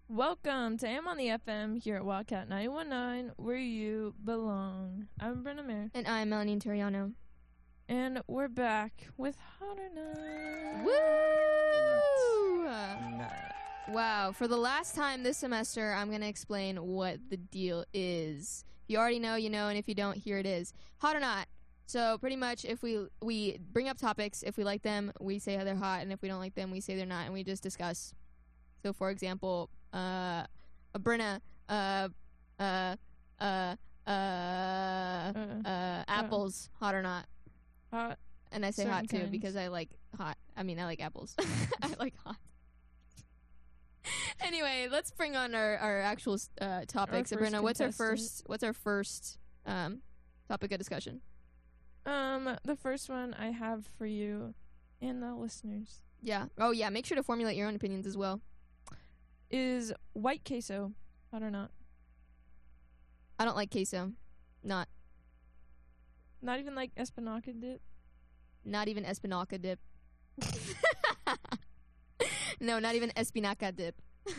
Welcome to Am on the FM here at Wildcat 919, where you belong. I'm Brenna Mayer. And I'm Melanie Interiano. And we're back with Hot or Not. Woo! Not. Wow, for the last time this semester, I'm going to explain what the deal is. If you already know, you know, and if you don't, here it is. Hot or Not. So pretty much if we bring up topics, if we like them, we say they're hot, and if we don't like them, we say they're not, and we just discuss. So for example, Brenna, apples, hot or not? Hot. And I say Certain hot too kinds. because I like hot. I mean, I like apples. I like hot. Anyway, let's bring on our actual topics. Our Sabrina, first what's our first topic of discussion? The first one I have for you and the listeners Yeah. Oh yeah. Make sure to formulate your own opinions as well. is white queso. Hot or not? I don't like queso. Not Not even like espinaca dip. not even espinaca dip. No, not even espinaca dip.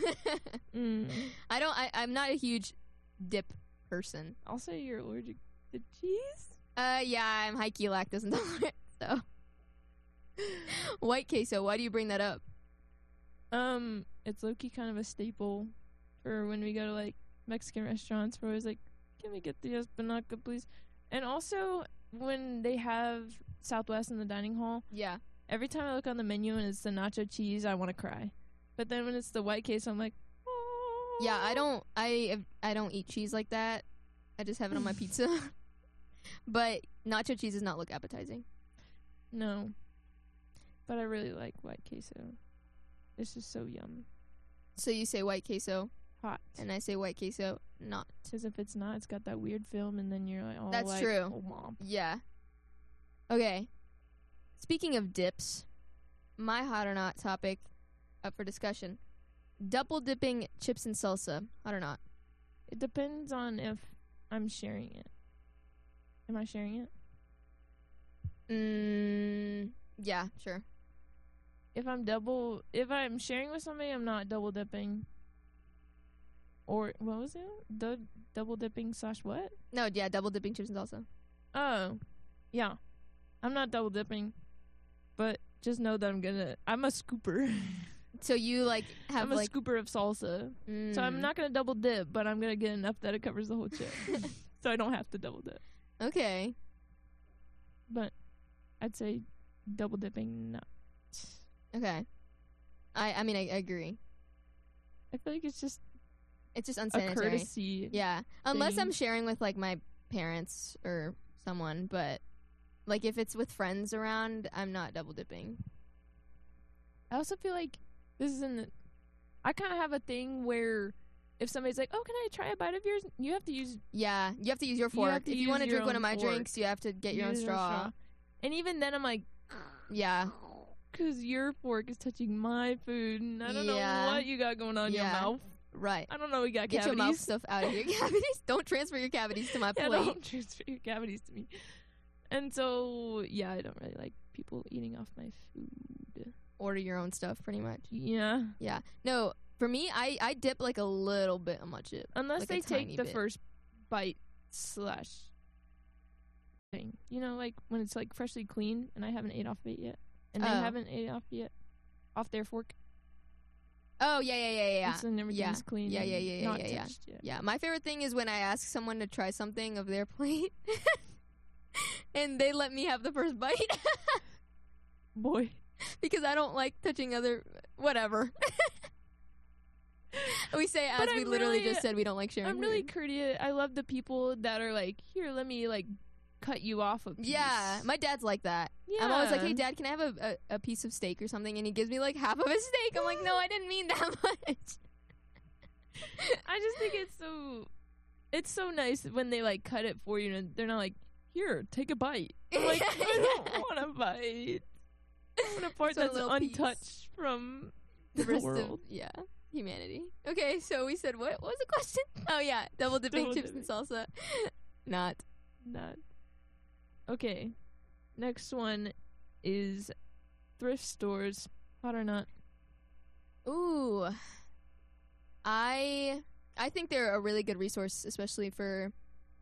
I'm not a huge dip person. Also, you're allergic to cheese? Yeah, I'm high key lactose intolerant, so. White queso, why do you bring that up? It's low-key kind of a staple for when we go to, like, Mexican restaurants. We're always like, can we get the espinaca, please? And also, when they have Southwest in the dining hall, Yeah. every time I look on the menu and it's the nacho cheese, I want to cry. But then when it's the white queso, I'm like, oh. Yeah, I don't eat cheese like that. I just have it on my pizza. But nacho cheese does not look appetizing. No. But I really like white queso. It's just so yum. So you say white queso, Hot. and I say white queso not. Because if it's not, it's got that weird film, and then you're like, oh, That's like, true. oh, mom. Yeah. Okay. Speaking of dips, my hot or not topic up for discussion. Double dipping chips and salsa. Hot or not? It depends on if I'm sharing it. Am I sharing it? Yeah, sure. If I'm sharing with somebody, I'm not double dipping. Or, what was it? Double dipping / what? No, yeah, double dipping chips and salsa. Oh, yeah. I'm not double dipping. But just know that I'm a scooper. So you like have I'm a like scooper of salsa. So I'm not going to double dip, but I'm going to get enough that it covers the whole chip. So I don't have to double dip. Okay. But I'd say double dipping, not. Okay. I mean I agree. I feel like it's just It's just a unsanitary. courtesy. Yeah. Unless thing. I'm sharing with like my parents or someone, but like if it's with friends around, I'm not double dipping. I also feel like I kind of have a thing where if somebody's like, oh, can I try a bite of yours? You have to use Yeah, you have to use your You have fork. to If you use want to your drink one of own my fork. drinks, you have to get your own use straw. And even then I'm like, Yeah. because your fork is touching my food, and I don't Yeah. know what you got going on in your Yeah. mouth. Right. I don't know. We got Get cavities. your mouth stuff out of your cavities. Don't transfer your cavities to my Yeah, plate. don't transfer your cavities to me. And so, yeah, I don't really like people eating off my food. Order your own stuff, pretty much. Yeah. Yeah. No, for me, I dip like a little bit on my chip. Unless Like a they tiny take the bit. first bite / thing. You know, like when it's like freshly clean and I haven't ate off of it yet. And they Oh. haven't ate off yet. Off their fork. Oh, yeah. And so everything's clean. Yeah, and yeah, yeah, yeah, not yeah, yeah. touched yet. Yeah, my favorite thing is when I ask someone to try something of their plate and they let me have the first bite Boy. because I don't like touching other whatever. We say as But we I'm literally really- just said we don't like sharing. I'm really food. courteous. I love the people that are like, here, let me like cut you off a piece. Yeah, my dad's like that. Yeah. I'm always like, hey, Dad, can I have a piece of steak or something? And he gives me like half of a steak. I'm like, no, I didn't mean that much. I just think it's so nice when they like cut it for you and they're not like, here, take a bite. I'm like, I don't want a bite. I want a part Just a that's little piece. untouched from The the rest world. of humanity. Okay, so we said what was the question? Oh yeah, double dipping Double chips and salsa. Not. Not. Okay. Next one is thrift stores. Hot or not? Ooh. I think they're a really good resource, especially for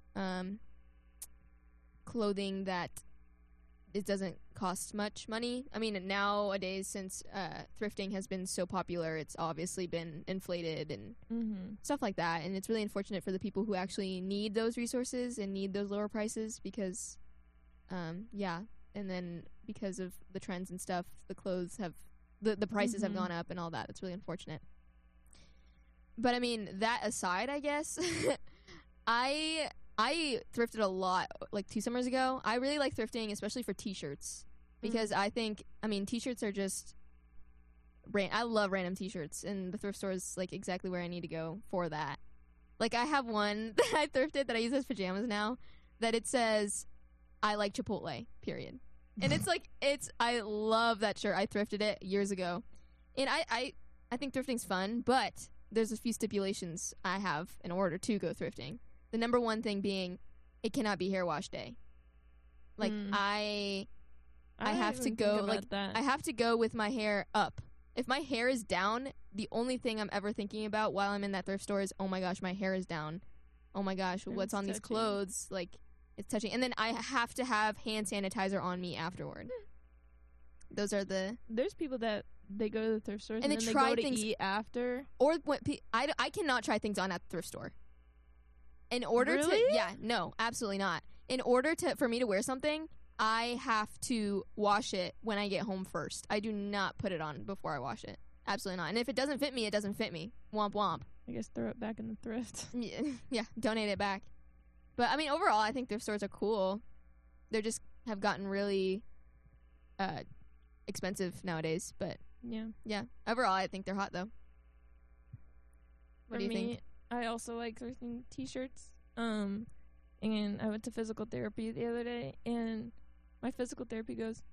clothing that it doesn't cost much money. I mean, nowadays, since thrifting has been so popular, it's obviously been inflated and stuff like that. And it's really unfortunate for the people who actually need those resources and need those lower prices because, yeah. And then because of the trends and stuff, the clothes have, the prices have gone up and all that. It's really unfortunate. But I mean, that aside, I guess, I thrifted a lot like 2 summers ago. I really like thrifting, especially for t-shirts, because I think, I mean, t-shirts are just, I love random t-shirts, and the thrift store is like exactly where I need to go for that. Like, I have one that I thrifted that I use as pajamas now, that it says, I like Chipotle, period. And it's like, I love that shirt. I thrifted it years ago. And I think thrifting's fun, but there's a few stipulations I have in order to go thrifting. The number one thing being, it cannot be hair wash day. Like, I have to go, like, that. I have to go with my hair up. If my hair is down, the only thing I'm ever thinking about while I'm in that thrift store is, oh my gosh, my hair is down. Oh my gosh, what's on these clothes? Like, it's touching. And then I have to have hand sanitizer on me afterward. Those are There's people that they go to the thrift stores and then they they try go to things eat after. Or when I cannot try things on at the thrift store. In order Really? to, yeah, no, absolutely not. In order for me to wear something, I have to wash it when I get home first. I do not put it on before I wash it. Absolutely not. And if it doesn't fit me, it doesn't fit me. Womp womp. I guess throw it back in the thrift. Yeah, donate it back. But I mean, overall, I think thrift stores are cool. They just have gotten really expensive nowadays. But yeah, overall, I think they're hot though. What do you think? I also like thrifting t-shirts. And I went to physical therapy the other day, and my physical therapy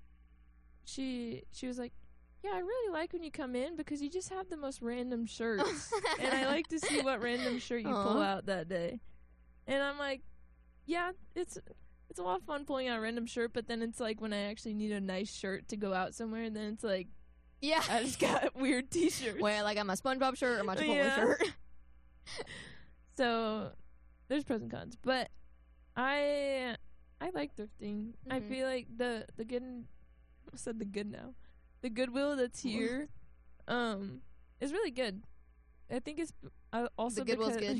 she was like, yeah, I really like when you come in because you just have the most random shirts. And I like to see what random shirt you pull out that day. And I'm like, yeah, it's a lot of fun pulling out a random shirt, but then it's like when I actually need a nice shirt to go out somewhere, then it's like, yeah, I just got weird t-shirts. Where like I'm a SpongeBob shirt or my Chipotle shirt. So there's pros and cons, but I like thrifting. I feel like the good, I said the good now, the Goodwill that's here, is really good. I think it's also the Goodwill's good.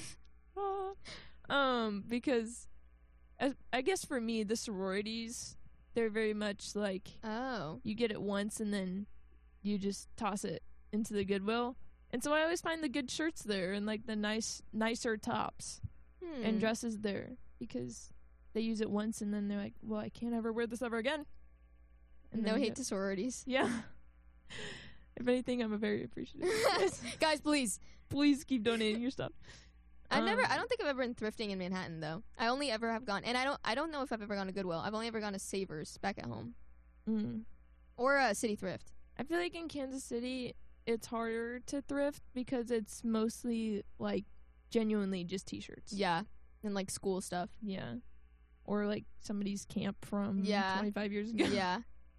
Because I guess for me, the sororities, they're very much like, you get it once and then you just toss it into the Goodwill. And so I always find the good shirts there and like the nicer tops and dresses there because they use it once and then they're like, well, I can't ever wear this ever again. And no hate to sororities. Yeah. If anything, I'm a very appreciative. Guys, please keep donating your stuff. I don't think I've ever been thrifting in Manhattan though. I only ever have gone, and I don't know if I've ever gone to Goodwill. I've only ever gone to Savers back at home, or City Thrift. I feel like in Kansas City, it's harder to thrift because it's mostly like genuinely just t-shirts. Yeah, and like school stuff. Yeah, or like somebody's camp from 25 years ago. Yeah.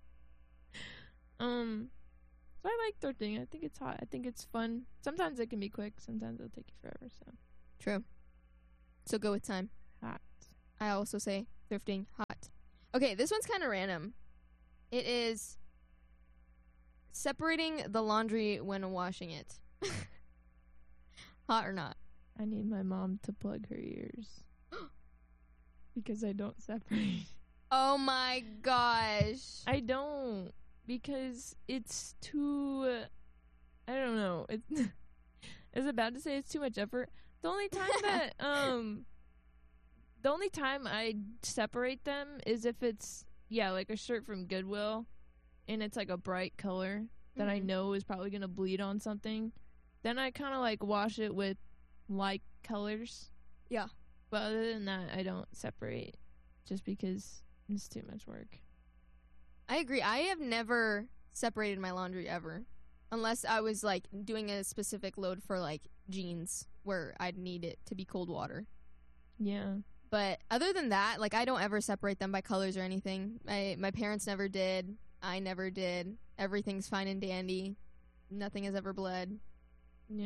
So I like thrifting. I think it's hot. I think it's fun. Sometimes it can be quick. Sometimes it'll take you forever. So. True. So go with time. Hot. I also say thrifting hot. Okay, this one's kind of random. It is separating the laundry when washing it. Hot or not? I need my mom to plug her ears. Because I don't separate. Oh my gosh. I don't. Because it's too... I don't know. Is it bad to say it's too much effort? The only time that... the only time I separate them is if it's... Yeah, like a shirt from Goodwill. And it's like a bright color that I know is probably going to bleed on something. Then I kind of like wash it with light colors. Yeah. But other than that, I don't separate. Just because it's too much work. I agree. I have never separated my laundry ever. Unless I was like doing a specific load for like jeans where I'd need it to be cold water. Yeah. But other than that, like I don't ever separate them by colors or anything. My parents never did. I never did. Everything's fine and dandy. Nothing has ever bled. Yeah.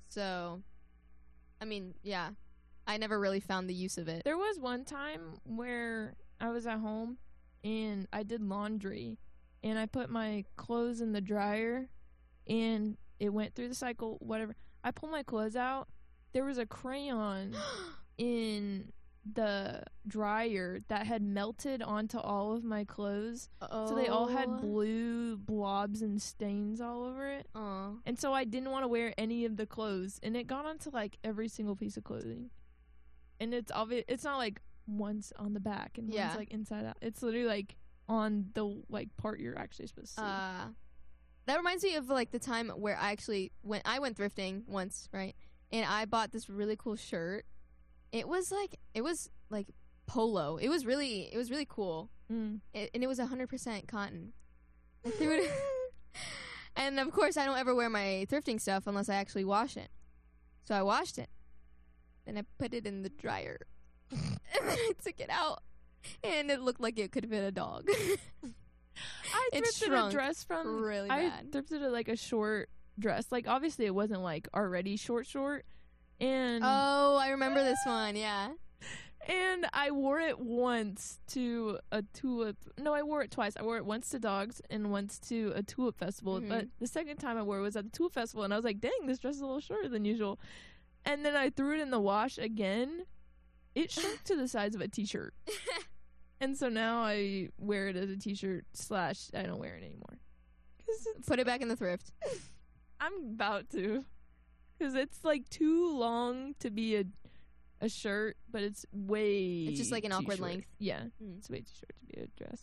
So, I mean, yeah. I never really found the use of it. There was one time where I was at home and I did laundry and I put my clothes in the dryer and it went through the cycle, whatever. I pulled my clothes out. There was a crayon in the dryer that had melted onto all of my clothes. So they all had blue blobs and stains all over it. And so I didn't want to wear any of the clothes. And it got onto like every single piece of clothing. And it's obvious. It's not like one's on the back and one's like inside out. It's literally like on the like part you're actually supposed to see. That reminds me of like the time where I went thrifting once, right? And I bought this really cool shirt. It was like polo. It was really cool. And it was 100% cotton. I threw it. And of course, I don't ever wear my thrifting stuff unless I actually wash it. So I washed it. Then I put it in the dryer. And then I took it out. And it looked like it could fit a dog. I thrifted a dress from really bad. I thrifted like a short dress. Like obviously it wasn't like already short. And I remember this one, yeah. And I wore it once to a tulip. No, I wore it twice. I wore it once to dogs and once to a tulip festival. But the second time I wore it was at the tulip festival, and I was like, "Dang, this dress is a little shorter than usual." And then I threw it in the wash again. It shrunk to the size of a t-shirt. And so now I wear it as a t-shirt / I don't wear it anymore. Put it back in the thrift. I'm about to. Because it's like too long to be a shirt, but it's way It's just like an awkward short. length. Yeah, it's way too short to be a dress.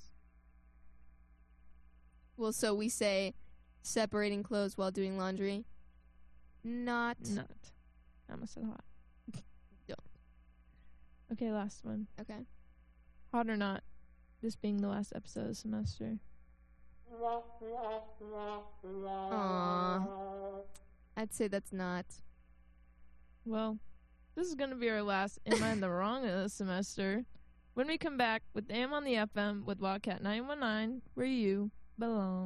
Well, so we say separating clothes while doing laundry. Not. I almost said hot. Don't. Okay, last one. Okay. Hot or not, this being the last episode of the semester. Aww. I'd say that's not. Well, this is going to be our last Am I in the Wrong of the semester. When we come back with Am on the FM with Wildcat 919, where you belong.